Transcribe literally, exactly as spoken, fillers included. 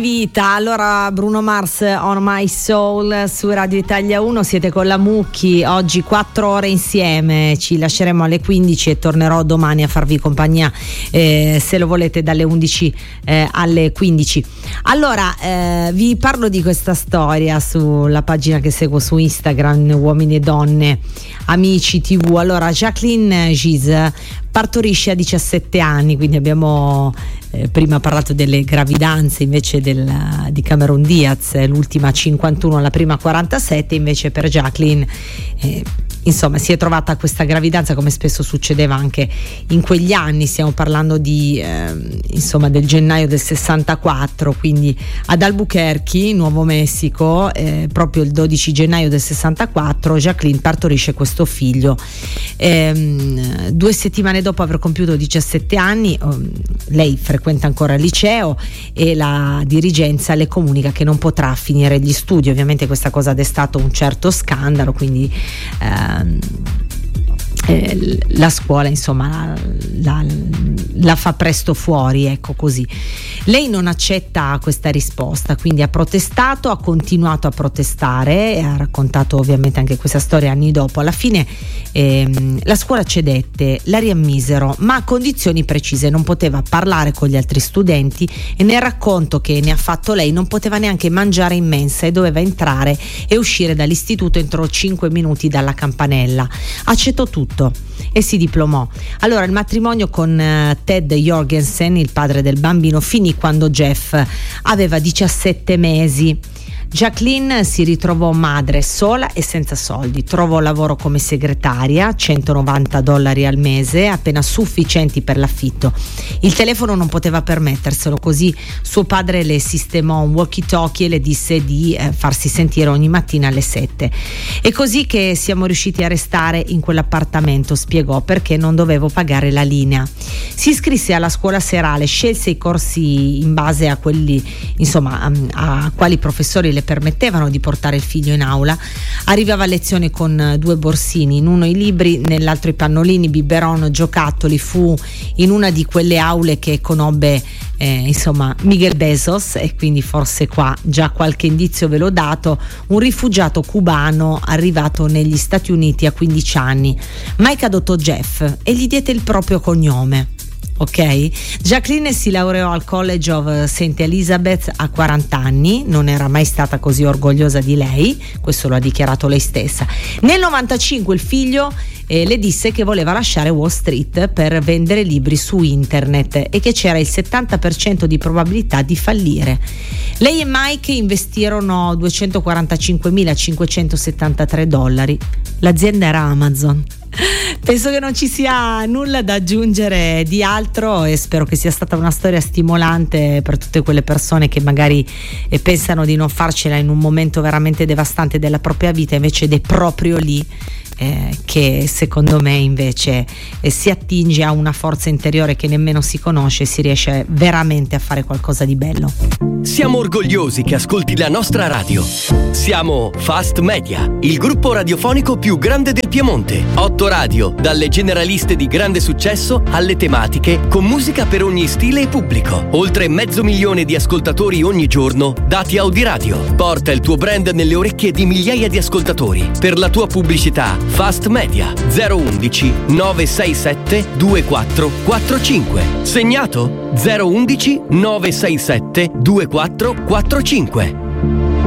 Vita, allora Bruno Mars, On My Soul su Radio Italia uno, siete con la Mucchi, oggi quattro ore insieme, ci lasceremo alle quindici e tornerò domani a farvi compagnia eh, se lo volete dalle undici eh, alle quindici. Allora eh, vi parlo di questa storia sulla pagina che seguo su Instagram, Uomini e Donne Amici tivù. Allora Jacqueline Giz partorisce a diciassette anni, quindi abbiamo eh, prima parlato delle gravidanze invece del, di Cameron Diaz, l'ultima cinquantuno, la prima quarantasette, invece per Jacqueline eh, insomma si è trovata questa gravidanza, come spesso succedeva anche in quegli anni. Stiamo parlando di eh, insomma del gennaio del sessantaquattro, quindi ad Albuquerque, Nuovo Messico, eh, proprio il dodici gennaio del sessantaquattro Jacqueline partorisce questo figlio. Eh, due settimane dopo aver compiuto diciassette anni, lei frequenta ancora il liceo e la dirigenza le comunica che non potrà finire gli studi. Ovviamente questa cosa ha destato un certo scandalo, quindi eh, eh, la scuola insomma la, la, la fa presto fuori, ecco così. Lei non accetta questa risposta, quindi ha protestato, ha continuato a protestare e ha raccontato ovviamente anche questa storia anni dopo. Alla fine ehm, la scuola cedette, la riammisero, ma a condizioni precise: non poteva parlare con gli altri studenti e nel racconto che ne ha fatto lei non poteva neanche mangiare in mensa e doveva entrare e uscire dall'istituto entro cinque minuti dalla campanella. Accettò tutto e si diplomò. Allora il matrimonio con uh, Ted Jorgensen, il padre del bambino, finì quando Jeff aveva diciassette mesi. Jacqueline si ritrovò madre sola e senza soldi. Trovò lavoro come segretaria, centonovanta dollari al mese, appena sufficienti per l'affitto. Il telefono non poteva permetterselo, così suo padre le sistemò un walkie-talkie e le disse di eh, farsi sentire ogni mattina alle sette. È così che siamo riusciti a restare in quell'appartamento, spiegò, perché non dovevo pagare la linea. Si iscrisse alla scuola serale, scelse i corsi in base a quelli, insomma, a, a quali professori le permettevano di portare il figlio in aula. Arrivava a lezione con due borsini, in uno i libri, nell'altro i pannolini, biberon, giocattoli. Fu in una di quelle aule che conobbe eh, insomma Miguel Bezos, e quindi forse qua già qualche indizio ve l'ho dato, un rifugiato cubano arrivato negli Stati Uniti a quindici anni. Mike adottò Jeff e gli diede il proprio cognome. Ok, Jacqueline si laureò al College of Saint Elizabeth a quaranta anni, non era mai stata così orgogliosa di lei, questo lo ha dichiarato lei stessa. Nel novantacinque il figlio eh, le disse che voleva lasciare Wall Street per vendere libri su internet e che c'era il settanta per cento di probabilità di fallire. Lei e Mike investirono duecentoquarantacinquemilacinquecentosettantatré dollari. L'azienda era Amazon. Penso che non ci sia nulla da aggiungere di altro e spero che sia stata una storia stimolante per tutte quelle persone che magari eh, pensano di non farcela in un momento veramente devastante della propria vita, invece ed è proprio lì eh, che secondo me invece eh, si attinge a una forza interiore che nemmeno si conosce e si riesce veramente a fare qualcosa di bello. Siamo orgogliosi che ascolti la nostra radio. Siamo Fast Media, il gruppo radiofonico più grande del Piemonte. Otto radio, dalle generaliste di grande successo alle tematiche, con musica per ogni stile e pubblico. Oltre mezzo milione di ascoltatori ogni giorno, dati Audiradio. Porta il tuo brand nelle orecchie di migliaia di ascoltatori. Per la tua pubblicità, Fast Media zero undici nove sei sette due quattro quattro cinque. Segnato? zero undici nove sei sette due quattro quattro cinque.